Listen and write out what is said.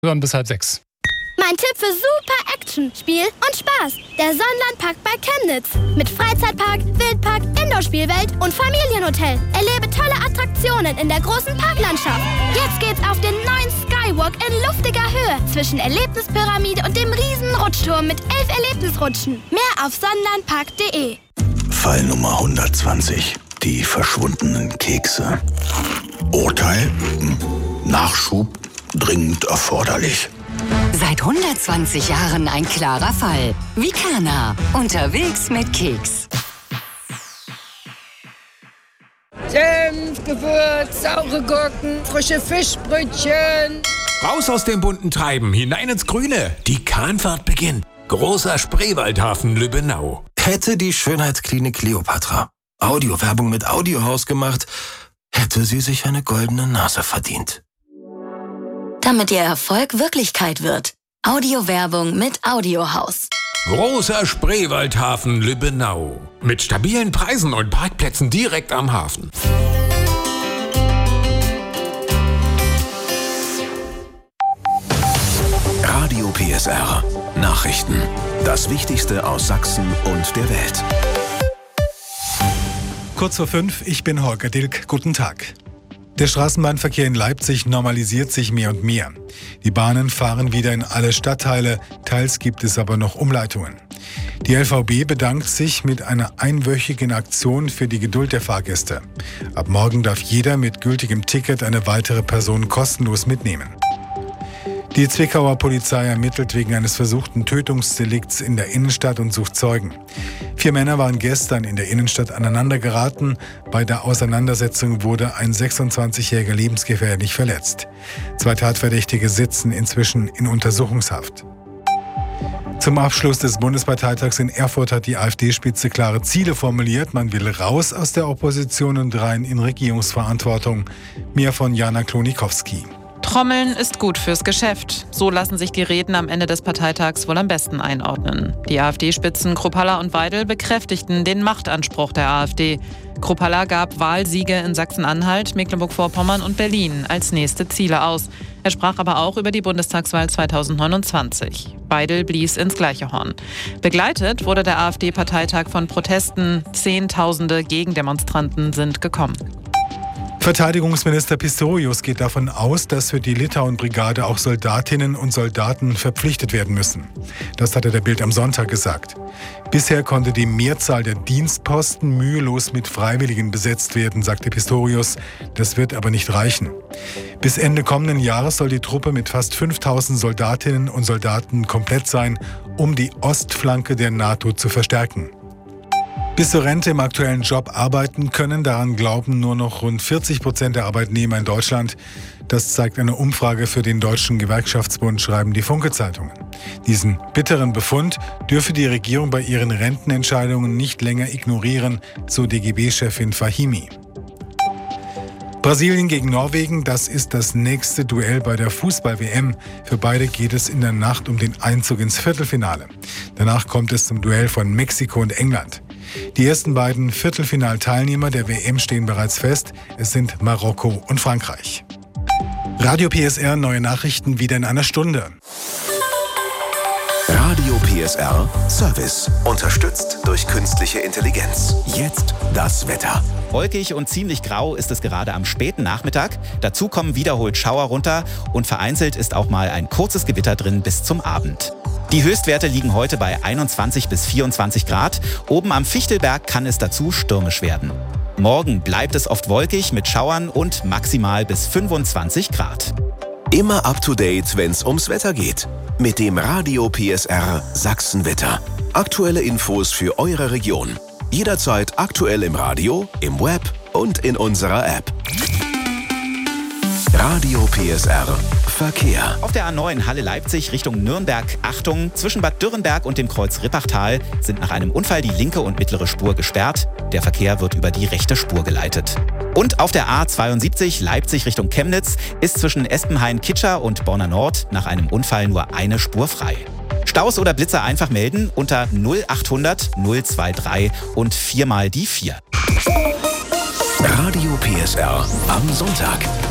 Hören bis 5:30. Mein Tipp für super Action, Spiel und Spaß. Der Sonnenlandpark bei Chemnitz. Mit Freizeitpark, Wildpark, Indoor-Spielwelt und Familienhotel. Erlebe tolle Attraktionen in der großen Parklandschaft. Jetzt geht's auf den neuen Skywalk in luftiger Höhe zwischen Erlebnispyramide und dem riesen Rutschturm mit 11 Erlebnisrutschen. Mehr auf sonnenlandpark.de. Fall Nummer 120. Die verschwundenen Kekse. Urteil? Nachschub dringend erforderlich. Seit 120 Jahren ein klarer Fall. Vicana. Unterwegs mit Keks. Senf, Gewürz, saure Gurken, frische Fischbrötchen. Raus aus dem bunten Treiben, hinein ins Grüne. Die Kahnfahrt beginnt. Großer Spreewaldhafen Lübbenau. Hätte die Schönheitsklinik Kleopatra Audiowerbung mit Audiohaus gemacht, hätte sie sich eine goldene Nase verdient. Damit Ihr Erfolg Wirklichkeit wird. Audiowerbung mit Audiohaus. Großer Spreewaldhafen Lübbenau. Mit stabilen Preisen und Parkplätzen direkt am Hafen. Radio PSR. Nachrichten. Das Wichtigste aus Sachsen und der Welt. Kurz vor 5, ich bin Holger Dilk. Guten Tag. Der Straßenbahnverkehr in Leipzig normalisiert sich mehr und mehr. Die Bahnen fahren wieder in alle Stadtteile, teils gibt es aber noch Umleitungen. Die LVB bedankt sich mit einer einwöchigen Aktion für die Geduld der Fahrgäste. Ab morgen darf jeder mit gültigem Ticket eine weitere Person kostenlos mitnehmen. Die Zwickauer Polizei ermittelt wegen eines versuchten Tötungsdelikts in der Innenstadt und sucht Zeugen. 4 Männer waren gestern in der Innenstadt aneinandergeraten. Bei der Auseinandersetzung wurde ein 26-Jähriger lebensgefährlich verletzt. 2 Tatverdächtige sitzen inzwischen in Untersuchungshaft. Zum Abschluss des Bundesparteitags in Erfurt hat die AfD-Spitze klare Ziele formuliert. Man will raus aus der Opposition und rein in Regierungsverantwortung. Mehr von Jana Klonikowski. Trommeln ist gut fürs Geschäft. So lassen sich die Reden am Ende des Parteitags wohl am besten einordnen. Die AfD-Spitzen Kruppalla und Weidel bekräftigten den Machtanspruch der AfD. Kruppalla gab Wahlsiege in Sachsen-Anhalt, Mecklenburg-Vorpommern und Berlin als nächste Ziele aus. Er sprach aber auch über die Bundestagswahl 2029. Weidel blies ins gleiche Horn. Begleitet wurde der AfD-Parteitag von Protesten. Zehntausende Gegendemonstranten sind gekommen. Verteidigungsminister Pistorius geht davon aus, dass für die Litauen-Brigade auch Soldatinnen und Soldaten verpflichtet werden müssen. Das hatte der Bild am Sonntag gesagt. Bisher konnte die Mehrzahl der Dienstposten mühelos mit Freiwilligen besetzt werden, sagte Pistorius. Das wird aber nicht reichen. Bis Ende kommenden Jahres soll die Truppe mit fast 5000 Soldatinnen und Soldaten komplett sein, um die Ostflanke der NATO zu verstärken. Bis zur Rente im aktuellen Job arbeiten können, daran glauben nur noch rund 40% der Arbeitnehmer in Deutschland. Das zeigt eine Umfrage für den Deutschen Gewerkschaftsbund, schreiben die Funke-Zeitungen. Diesen bitteren Befund dürfe die Regierung bei ihren Rentenentscheidungen nicht länger ignorieren, so DGB-Chefin Fahimi. Brasilien gegen Norwegen, das ist das nächste Duell bei der Fußball-WM. Für beide geht es in der Nacht um den Einzug ins Viertelfinale. Danach kommt es zum Duell von Mexiko und England. Die ersten beiden Viertelfinalteilnehmer der WM stehen bereits fest. Es sind Marokko und Frankreich. Radio PSR, neue Nachrichten wieder in einer Stunde. Radio PSR Service. Unterstützt durch künstliche Intelligenz. Jetzt das Wetter. Wolkig und ziemlich grau ist es gerade am späten Nachmittag. Dazu kommen wiederholt Schauer runter und vereinzelt ist auch mal ein kurzes Gewitter drin bis zum Abend. Die Höchstwerte liegen heute bei 21 bis 24 Grad. Oben am Fichtelberg kann es dazu stürmisch werden. Morgen bleibt es oft wolkig mit Schauern und maximal bis 25 Grad. Immer up to date, wenn's ums Wetter geht. Mit dem Radio PSR Sachsenwetter. Aktuelle Infos für eure Region. Jederzeit aktuell im Radio, im Web und in unserer App. Radio PSR Verkehr. Auf der A9 Halle-Leipzig Richtung Nürnberg, Achtung, zwischen Bad Dürrenberg und dem Kreuz Rippachtal sind nach einem Unfall die linke und mittlere Spur gesperrt. Der Verkehr wird über die rechte Spur geleitet. Und auf der A72 Leipzig Richtung Chemnitz ist zwischen Espenhain-Kitscher und Borna Nord nach einem Unfall nur eine Spur frei. Staus oder Blitzer einfach melden unter 0800 023 und 4 mal die 4. Radio PSR am Sonntag.